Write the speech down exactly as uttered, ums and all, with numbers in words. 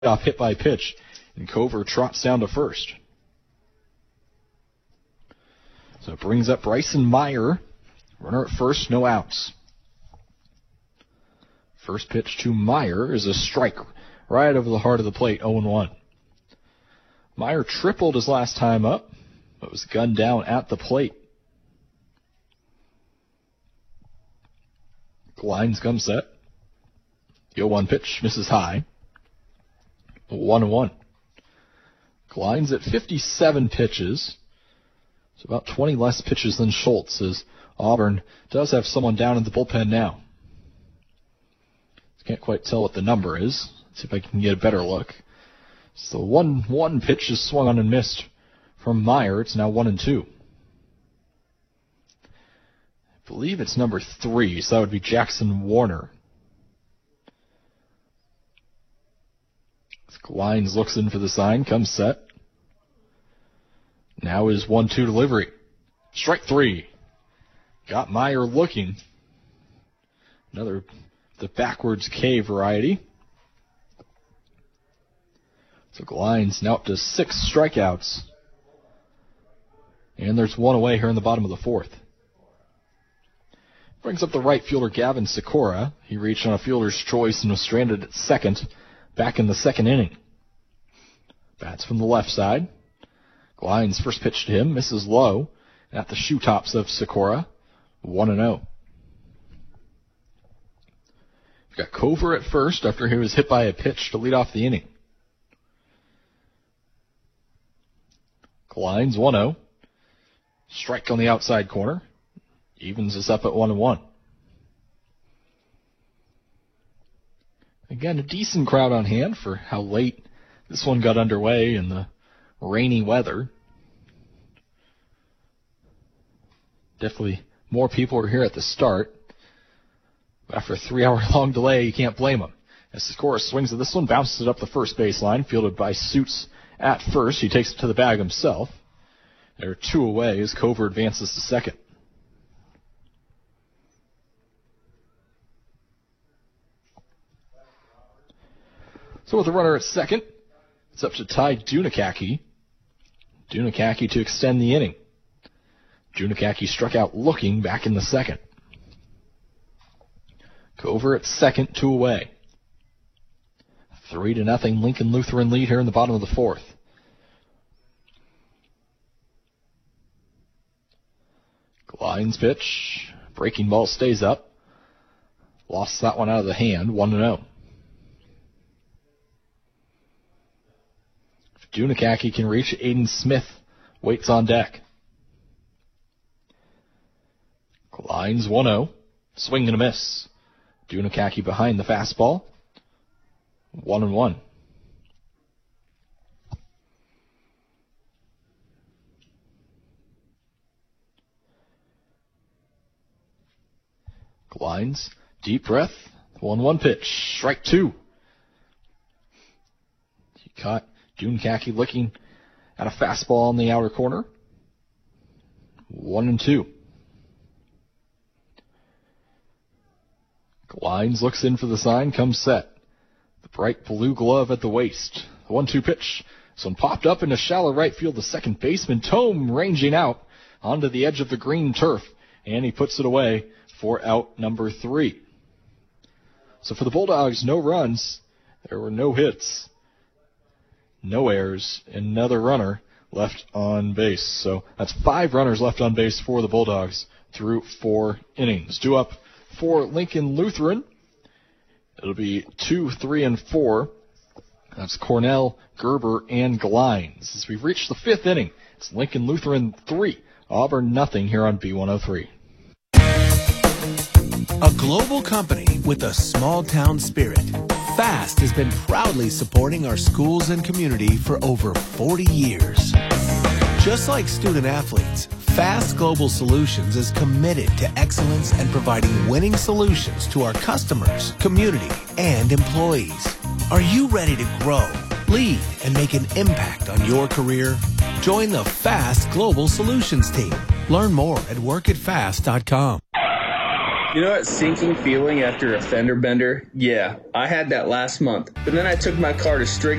off hit by pitch, and Cover trots down to first. So it brings up Bryson Meyer. Runner at first, no outs. First pitch to Meyer is a strike right over the heart of the plate, oh and one. Meyer tripled his last time up, but was gunned down at the plate. Glines comes set. The oh one pitch misses high. one and one. Glines at fifty-seven pitches. It's about twenty less pitches than Schultz, as Auburn does have someone down in the bullpen now. Can't quite tell what the number is. Let's see if I can get a better look. So one one pitch is swung on and missed from Meyer. It's now one and two. I believe it's number three, so that would be Jackson Warner. Glines looks in for the sign, comes set. Now is one two delivery. Strike three. Got Meyer looking. Another, the backwards K variety. So Glines now up to six strikeouts. And there's one away here in the bottom of the fourth. Brings up the right fielder Gavin Sikora. He reached on a fielder's choice and was stranded at second back in the second inning. Bats from the left side. Glines first pitch to him, misses low at the shoe tops of Sikora. one and oh. We've got Cover at first after he was hit by a pitch to lead off the inning. Glines one oh. Strike on the outside corner. Evens us up at one and one. Again, a decent crowd on hand for how late this one got underway in the rainy weather. Definitely more people were here at the start. But after a three-hour-long delay, you can't blame them. As Sikora swings at this one, bounces it up the first baseline, fielded by Suits at first. He takes it to the bag himself. There are two away as Cover advances to second. So with the runner at second, it's up to Ty Dunekacki. Dunekacki to extend the inning. Dunekacki struck out looking back in the second. Cover at second, two away. Three to nothing Lincoln Lutheran lead here in the bottom of the fourth. Glines pitch. Breaking ball stays up. Lost that one out of the hand, one and oh. If Dunekacki can reach, Aiden Smith waits on deck. Glines one oh. Swing and a miss. Dunekacki behind the fastball. One and one. Glines, deep breath, one one pitch, strike two. He caught Dunekacki looking at a fastball on the outer corner. One and two. Glines looks in for the sign, comes set. The bright blue glove at the waist. The one two pitch. This one popped up into shallow right field. The second baseman, Tome, ranging out onto the edge of the green turf. And he puts it away for out number three. So for the Bulldogs, no runs. There were no hits. No errors. Another runner left on base. So that's five runners left on base for the Bulldogs through four innings. Due up for Lincoln Lutheran. It'll be two, three, and four. That's Cornell, Gerber, and Glines. As we've reached the fifth inning, it's Lincoln Lutheran three, Auburn nothing here on B one oh three. A global company with a small-town spirit, FAST has been proudly supporting our schools and community for over forty years. Just like student athletes, FAST Global Solutions is committed to excellence and providing winning solutions to our customers, community, and employees. Are you ready to grow, lead, and make an impact on your career? Join the FAST Global Solutions team. Learn more at work at fast dot com. You know that sinking feeling after a fender bender? Yeah, I had that last month. But then I took my car to Striga